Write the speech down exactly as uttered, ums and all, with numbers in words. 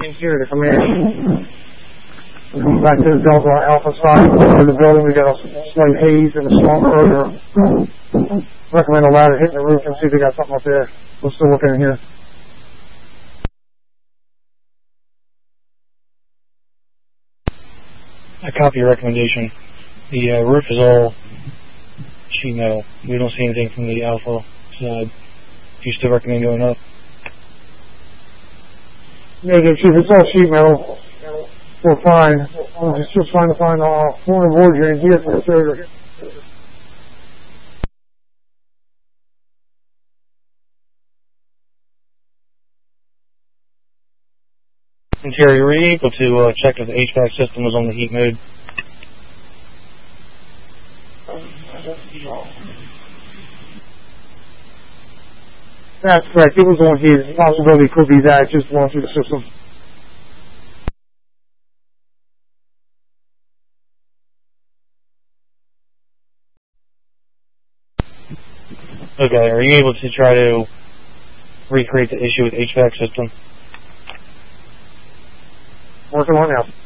Here to come in. We'll back to the Delta Alpha side of the building. We got a slight haze and a strong odor. Recommend a ladder hitting the roof and see if they got something up there. We're still looking in here. I copy your recommendation. The uh, roof is all sheet metal. We don't see anything from the Alpha side. Do you still recommend going up? Negative, Chief. It's all sheet metal. We're fine. I'm just still trying to find a corner board here in here for the server. Interior, were you able to uh, check if the H V A C system was on the heat mode? That's correct. It was on heat. The possibility could be that it just belongs to the system. Okay, are you able to try to recreate the issue with the H V A C system? Working on it now.